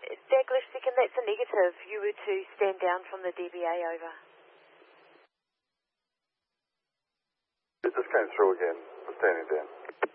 Daglish Second, that's a negative. You were to stand down from the DBA, over. It just came through again. I'm standing down.